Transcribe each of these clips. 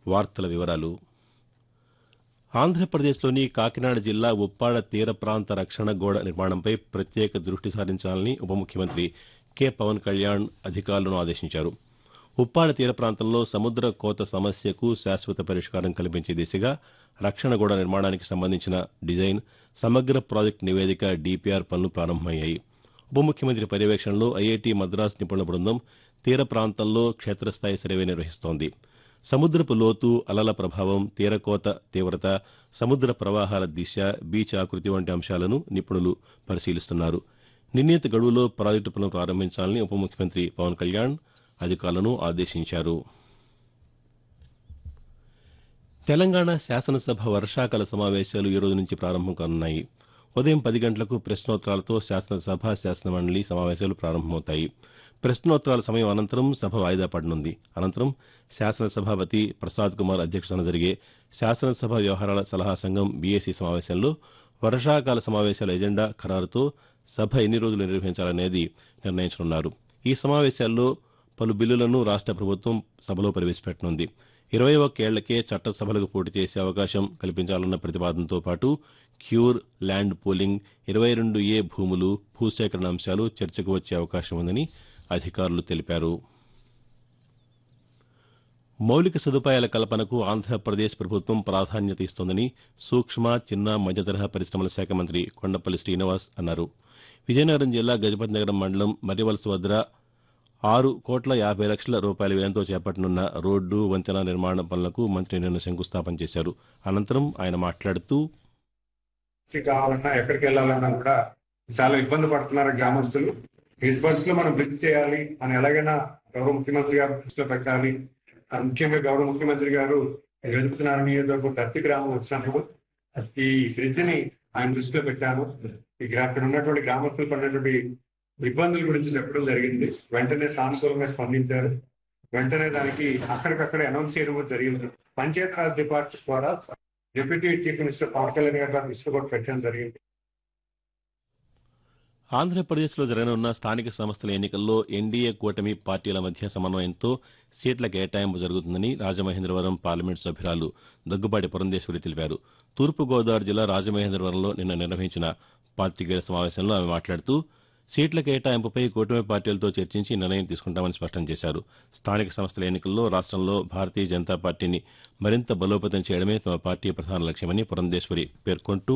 వార్తల వివరాలు. ఆంధ్రప్రదేశ్లోని కాకినాడ జిల్లా ఉప్పాడ తీర ప్రాంత రక్షణ గోడ నిర్మాణంపై ప్రత్యేక దృష్టి సారించాలని ఉప ముఖ్యమంత్రి కె. పవన్ కళ్యాణ్ అధికారులను ఆదేశించారు. ఉప్పాడ తీర ప్రాంతంలో సముద్ర కోత సమస్యకు శాశ్వత పరిష్కారం కల్పించే దిశగా రక్షణ గోడ నిర్మాణానికి సంబంధించిన డిజైన్, సమగ్ర ప్రాజెక్టు నివేదిక డీపీఆర్ పనులు ప్రారంభమయ్యాయి. ఉప ముఖ్యమంత్రి పర్యవేక్షణలో ఐఐటీ మద్రాస్ నిపుణుల బృందం తీర ప్రాంతంలో క్షేత్రస్థాయి సర్వే నిర్వహిస్తోంది. సముద్రపు లోతు, అలల ప్రభావం, తీరకోత తీవ్రత, సముద్ర ప్రవాహాల దిశ, బీచ్ ఆకృతి వంటి అంశాలను నిపుణులు పరిశీలిస్తున్నారు. నిర్ణీత గడువులో ప్రాజెక్టు పనులు ప్రారంభించాలని ఉప ముఖ్యమంత్రి పవన్ కళ్యాణ్ అధికారులను ఆదేశించారు. తెలంగాణ శాసనసభ వర్షాకాల సమావేశాలు ఈ రోజు నుంచి ప్రారంభం కానున్నాయి. ఉదయం 10 గంటలకు ప్రశ్నోత్తరాలతో శాసనసభ, శాసనమండలి సమావేశాలు ప్రారంభమవుతాయి. ప్రశ్నోత్తరాల సమయం అనంతరం సభ వాయిదా పడనుంది. అనంతరం శాసనసభాపతి ప్రసాద్ కుమార్ అధ్యక్షతన జరిగే శాసనసభ వ్యవహారాల సలహా సంఘం బీఏసీ సమావేశంలో వర్షాకాల సమావేశాల ఎజెండా ఖరారుతో సభ ఎన్ని రోజులు నిర్వహించాలనేది నిర్ణయించనున్నారు. ఈ సమావేశాల్లో పలు బిల్లులను రాష్ట ప్రభుత్వం సభలో ప్రవేశపెట్టనుంది. 21 ఏళ్లకే చట్టసభలకు పోటీ చేసే అవకాశం కల్పించాలన్న ప్రతిపాదనతో పాటు క్యూర్, ల్యాండ్ పూలింగ్, 22A భూములు, భూసేకరణ అంశాలు చర్చకు వచ్చే అవకాశం ఉందని అధికారులు తెలిపారు. మౌలిక సదుపాయాల కల్పనకు ఆంధ్రప్రదేశ్ ప్రభుత్వం ప్రాధాన్యత ఇస్తోందని సూక్ష్మ, చిన్న, మధ్యతరహా పరిశ్రమల శాఖ మంత్రి కొండపల్లి శ్రీనివాస్ అన్నారు. విజయనగరం జిల్లా గజపతినగరం మండలం మర్రివలస వద్ద 6,50,00,000 రూపాయల వ్యయంతో చేపట్టనున్న రోడ్డు, వంతెన నిర్మాణ పనులకు మంత్రి నిన్న శంకుస్థాపన చేశారు. అనంతరం ఆయన మాట్లాడుతూ కావాలన్నా ఎక్కడికి వెళ్ళాలన్నా కూడా చాలా ఇబ్బంది పడుతున్నారు గ్రామస్తులు. ఈ ఇబ్బందులు మనం బ్రిడ్జ్ చేయాలి అని ఎలాగైనా గౌరవ ముఖ్యమంత్రి గారు దృష్టిలో పెట్టాలి. ముఖ్యంగా గౌరవ ముఖ్యమంత్రి గారు గజపతినగరం నియోజకవర్గం దత్తి గ్రామం వచ్చినప్పుడు ఈ బ్రిడ్జ్ ని ఆయన దృష్టిలో పెట్టాను. అక్కడ ఉన్నటువంటి గ్రామస్తులు పడినటువంటి ఇబ్బందుల గురించి చెప్పడం జరిగింది. వెంటనే సానుకూలంగా స్పందించారు. వెంటనే దానికి అక్కడికక్కడే అనౌన్స్ చేయడం జరిగింది. పంచాయతీరాజ్ డిపార్ట్మెంట్ ద్వారా deputy chief minister Pawan Kalyan గారు దృష్టి కూడా పెట్టడం జరిగింది. ఆంధ్రప్రదేశ్లో జరగనున్న స్థానిక సంస్థల ఎన్నికల్లో ఎన్డీఏ కూటమి పార్టీల మధ్య సమన్వయంతో సీట్ల కేటాయింపు జరుగుతుందని రాజమహేంద్రవరం పార్లమెంటు సభ్యురాలు దగ్గుబాటి పురంధేశ్వరి తెలిపారు. తూర్పుగోదావరి జిల్లా రాజమహేంద్రవరంలో నిన్న నిర్వహించిన పాతికేయుల సమావేశంలో ఆమె మాట్లాడుతూ సీట్ల కేటాయింపుపై కూటమి పార్టీలతో చర్చించి నిర్ణయం తీసుకుంటామని స్పష్టం చేశారు. స్థానిక సంస్థల ఎన్నికల్లో రాష్టంలో భారతీయ జనతా పార్టీని మరింత బలోపేతం చేయడమే తమ పార్టీ ప్రధాన లక్ష్యమని పురంధేశ్వరి పేర్కొంటూ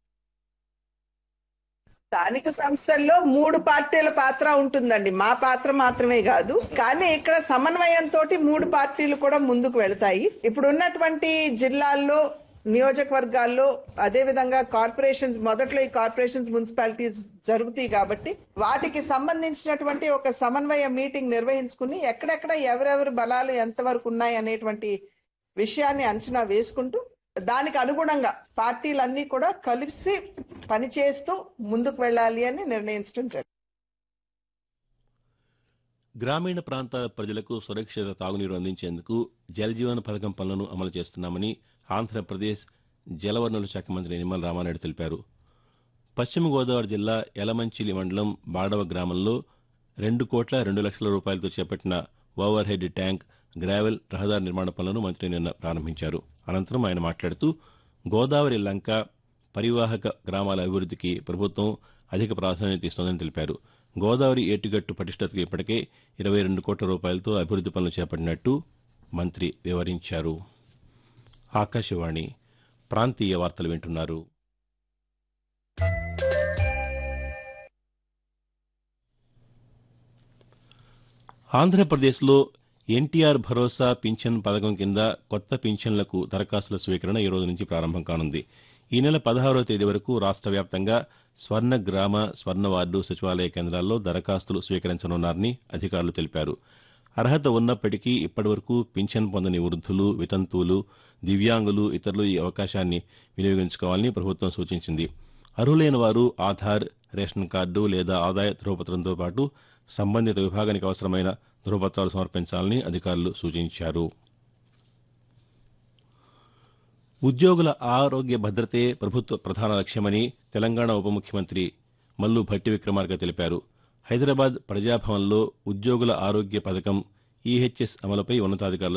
స్థానిక సంస్థల్లో 3 పార్టీల పాత్ర ఉంటుందండి. మా పాత్ర మాత్రమే కాదు, కానీ ఇక్కడ సమన్వయంతో 3 పార్టీలు కూడా ముందుకు వెళతాయి. ఇప్పుడు ఉన్నటువంటి జిల్లాల్లో, నియోజకవర్గాల్లో, అదే విధంగా కార్పొరేషన్స్, మొదట్లో ఈ కార్పొరేషన్స్, మున్సిపాలిటీస్ జరుగుతాయి కాబట్టి వాటికి సంబంధించినటువంటి ఒక సమన్వయ మీటింగ్ నిర్వహించుకుని ఎక్కడెక్కడ ఎవరెవరి బలాలు ఎంతవరకు ఉన్నాయి అనేటువంటి విషయాన్ని అంచనా వేసుకుంటూ దానికి అనుగుణంగా పార్టీలన్నీ కూడా కలిసి పనిచేస్తూ ముందుకు వెళ్లాలి అని నిర్ణయించడం జరిగింది. గ్రామీణ ప్రాంతాల ప్రజలకు సురక్షిత తాగునీరు అందించేందుకు జలజీవన్ పథకం పనులను అమలు చేస్తున్నామని ఆంధ్రప్రదేశ్ జలవనరుల శాఖ మంత్రి నిమ్మల రామానాయుడు తెలిపారు. పశ్చిమ గోదావరి జిల్లా యలమంచిలి మండలం బాడవ గ్రామంలో 2,02,00,000 రూపాయలతో చేపట్టిన ఓవర్ హెడ్ ట్యాంక్, గ్రావెల్, రహదారి నిర్మాణ పనులను మంత్రి నిన్న ప్రారంభించారు. అనంతరం ఆయన మాట్లాడుతూ గోదావరి లంక పరివాహక గ్రామాల అభివృద్దికి ప్రభుత్వం అధిక ప్రాధాన్యత ఇస్తోందని తెలిపారు. గోదావరి ఏటిగట్టు పటిష్టతకు ఇప్పటికే 22 కోట్ల రూపాయలతో అభివృద్ది పనులు చేపట్టినట్టు మంత్రి వివరించారు. ఆకాశవాణి ప్రాంతీయ వార్తలు వింటున్నారు. ఆంధ్రప్రదేశ్లో ఎన్టీఆర్ భరోసా పింఛన్ పథకం కింద కొత్త పింఛన్లకు దరఖాస్తుల స్వీకరణ ఈ రోజు నుంచి ప్రారంభం కానుంది. ఈ నెల 16వ తేదీ వరకు రాష్ట వ్యాప్తంగా స్వర్ణ గ్రామ, స్వర్ణ వార్డు సచివాలయ కేంద్రాల్లో దరఖాస్తులు స్వీకరించనున్నారని అధికారులు తెలిపారు. అర్హత ఉన్నప్పటికీ ఇప్పటివరకు పింఛన్ పొందని వృద్ధులు, వితంతువులు, దివ్యాంగులు, ఇతరులు ఈ అవకాశాన్ని వినియోగించుకోవాలని ప్రభుత్వం సూచించింది. అర్హులైన వారు ఆధార్, రేషన్ కార్డు లేదా ఆదాయ ధృవపత్రంతో పాటు సంబంధిత విభాగానికి అవసరమైన ధృవపత్రాలు సమర్పించాలని అధికారులు సూచించారు. ఉద్యోగుల ఆరోగ్య భద్రతే ప్రభుత్వ ప్రధాన లక్ష్యమని తెలంగాణ ఉప ముఖ్యమంత్రి మల్లు భట్టి విక్రమార్క తెలిపారు. హైదరాబాద్ ప్రజాభవన్లో ఉద్యోగుల ఆరోగ్య పథకం ఈహెచ్ఎస్ అమలుపై ఉన్నతాధికారులతో